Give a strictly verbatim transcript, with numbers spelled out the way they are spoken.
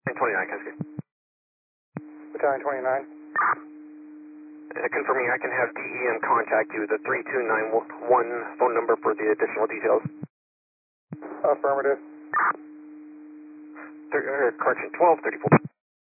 twenty-nine, Kensuke. Battalion twenty-nine. Uh, confirming I can have D E M contact you, the three two nine one phone number for the additional details. Affirmative. Thir uh, correction, twelve thirty-four.